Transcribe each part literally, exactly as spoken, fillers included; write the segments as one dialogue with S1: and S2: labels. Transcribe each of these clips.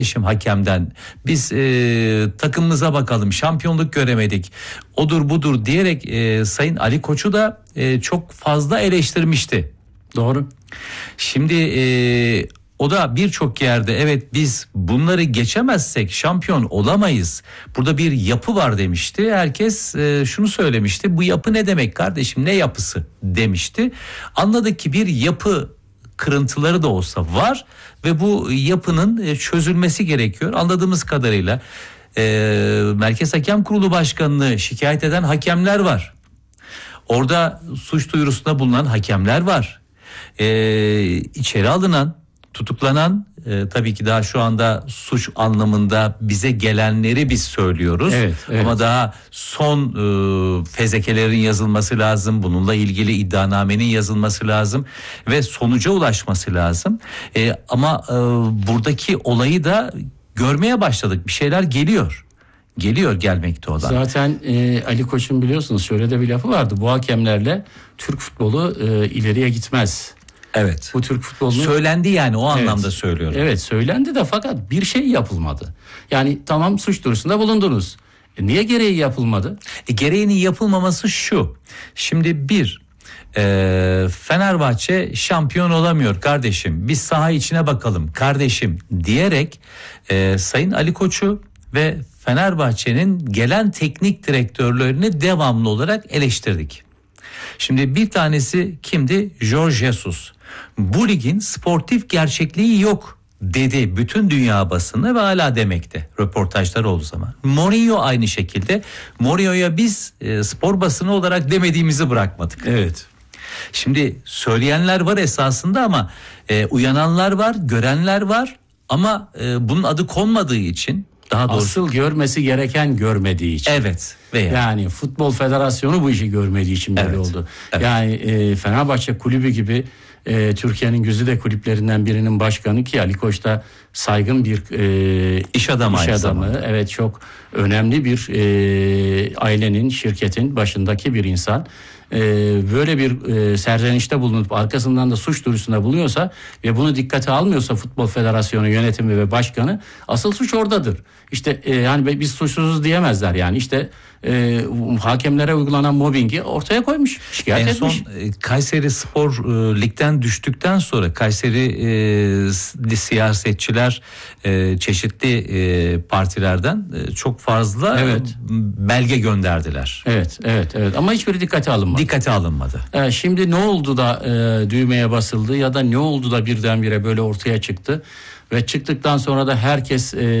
S1: kardeşim hakemden. Biz e, takımımıza bakalım, şampiyonluk göremedik, odur budur diyerek e, Sayın Ali Koç'u da e, çok fazla eleştirmişti.
S2: Doğru.
S1: Şimdi e, o da birçok yerde evet biz bunları geçemezsek şampiyon olamayız, burada bir yapı var demişti. Herkes e, şunu söylemişti: bu yapı ne demek kardeşim, ne yapısı demişti. Anladık ki bir yapı kırıntıları da olsa var ve bu yapının çözülmesi gerekiyor. Anladığımız kadarıyla e, Merkez Hakem Kurulu Başkanı'nı şikayet eden hakemler var. Orada suç duyurusunda bulunan hakemler var. E, içeri alınan, tutuklanan, e, tabii ki daha şu anda suç anlamında bize gelenleri biz söylüyoruz.
S2: Evet, evet.
S1: Ama daha son e, fezekelerin yazılması lazım. Bununla ilgili iddianamenin yazılması lazım ve sonuca ulaşması lazım. E, ama e, buradaki olayı da görmeye başladık. Bir şeyler geliyor. Geliyor gelmekte olan.
S2: Zaten e, Ali Koç'un biliyorsunuz şöyle de bir lafı vardı: bu hakemlerle Türk futbolu e, ileriye gitmez.
S1: Evet.
S2: Bu Türk futbolunu
S1: söylendi yani, o
S2: evet,
S1: anlamda söylüyorum.
S2: Evet, söylendi de fakat bir şey yapılmadı. Yani tamam, suç duyurusunda bulundunuz. E, niye gereği yapılmadı?
S1: E, gereğinin yapılmaması şu. Şimdi bir e, Fenerbahçe şampiyon olamıyor kardeşim, biz saha içine bakalım kardeşim diyerek e, Sayın Ali Koç'u ve Fenerbahçe'nin gelen teknik direktörlerini devamlı olarak eleştirdik. Şimdi bir tanesi kimdi? Jorge Jesus. Bu ligin sportif gerçekliği yok dedi bütün dünya basını ve hala demekte. Röportajlar olduğu zaman. Mourinho aynı şekilde. Mourinho'ya biz e, spor basını olarak demediğimizi bırakmadık.
S2: Evet.
S1: Şimdi söyleyenler var esasında ama e, uyananlar var, görenler var ama e, bunun adı konmadığı için, daha doğrusu
S2: asıl görmesi gereken görmediği için.
S1: Evet. Veya.
S2: Yani Futbol Federasyonu bu işi görmediği için böyle
S1: Evet.
S2: oldu.
S1: Evet.
S2: Yani e, Fenerbahçe kulübü gibi e, Türkiye'nin güzide kulüplerinden birinin başkanı, ki Ali Koç da saygın bir e,
S1: iş adamı.
S2: iş
S1: aynı
S2: adamı.
S1: zamanda.
S2: Evet, çok önemli bir e, ailenin, şirketin başındaki bir insan. Ee, böyle bir e, serzenişte bulunup arkasından da suç duyurusunda bulunuyorsa ve bunu dikkate almıyorsa Futbol Federasyonu yönetimi ve başkanı, asıl suç oradadır. İşte e, yani biz suçsuzuz diyemezler yani. İşte e, hakemlere uygulanan mobbingi ortaya koymuş, şikayet
S1: en
S2: etmiş.
S1: son e, Kayseri Spor e, ligden düştükten sonra Kayseri e, siyasetçiler e, çeşitli e, partilerden e, çok fazla
S2: Evet.
S1: e, belge gönderdiler.
S2: Evet, evet, evet. Ama hiçbiri dikkate alınmadı.
S1: Dikkate alınmadı.
S2: Ee, şimdi ne oldu da e, düğmeye basıldı ya da ne oldu da birdenbire böyle ortaya çıktı ve çıktıktan sonra da herkes e,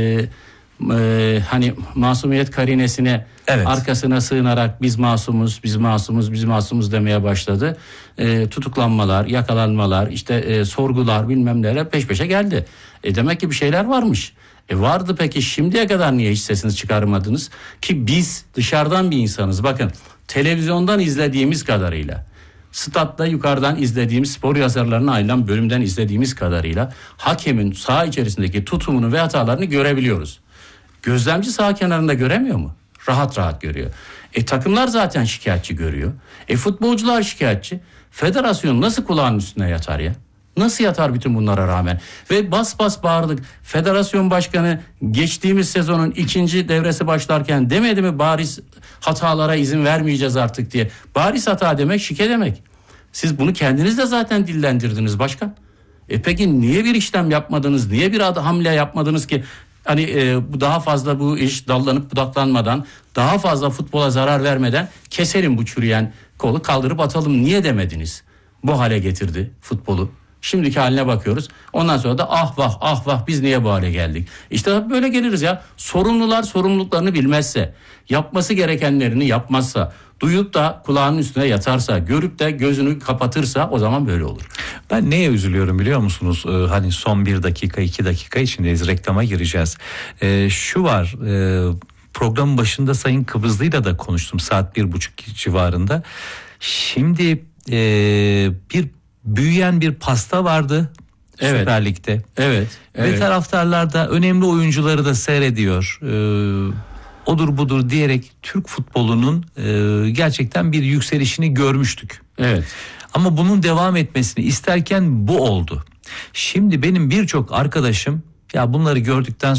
S2: e, hani masumiyet karinesine,
S1: evet,
S2: arkasına sığınarak biz masumuz, biz masumuz, biz masumuz demeye başladı. E, tutuklanmalar, yakalanmalar, işte e, sorgular, bilmem neler peş peşe geldi. E, demek ki bir şeyler varmış. E vardı, peki şimdiye kadar niye hiç sesinizi çıkarmadınız? Ki biz dışarıdan bir insanız. Bakın, televizyondan izlediğimiz kadarıyla, statta yukarıdan izlediğimiz, spor yazarlarına ayrılan bölümden izlediğimiz kadarıyla hakemin saha içerisindeki tutumunu ve hatalarını görebiliyoruz. Gözlemci saha kenarında göremiyor mu? Rahat rahat görüyor. E takımlar zaten şikayetçi görüyor. E futbolcular şikayetçi. Federasyon nasıl kulağının üstüne yatar ya? Nasıl yatar bütün bunlara rağmen? Ve bas bas bağırdık. Federasyon başkanı geçtiğimiz sezonun ikinci devresi başlarken demedi mi bariz hatalara izin vermeyeceğiz artık diye? Bariz hata demek şike demek. Siz bunu kendiniz de zaten dillendirdiniz başkan. E peki niye bir işlem yapmadınız? Niye bir hamle yapmadınız ki hani e, daha fazla bu iş dallanıp budaklanmadan, daha fazla futbola zarar vermeden keselim bu çürüyen kolu, kaldırıp atalım, niye demediniz? Bu hale getirdi futbolu. Şimdiki haline bakıyoruz. Ondan sonra da ah vah ah vah biz niye bu hale geldik? İşte böyle geliriz ya. Sorumlular sorumluluklarını bilmezse, yapması gerekenlerini yapmazsa, duyup da kulağının üstüne yatarsa, görüp de gözünü kapatırsa, o zaman böyle olur.
S1: Ben neye üzülüyorum biliyor musunuz? Ee, hani son bir dakika iki dakika içindeyiz, reklama gireceğiz. Ee, şu var, e, programın başında Sayın Kıbrıslı'yla da konuştum saat bir buçuk civarında. Şimdi e, bir büyüyen bir pasta vardı. Evet. Süper Lig'de.
S2: Evet, evet.
S1: Ve taraftarlar da önemli oyuncuları da seyrediyor. Ee, odur budur diyerek Türk futbolunun e, gerçekten bir yükselişini görmüştük.
S2: Evet.
S1: Ama bunun devam etmesini isterken bu oldu. Şimdi benim birçok arkadaşım ya bunları gördükten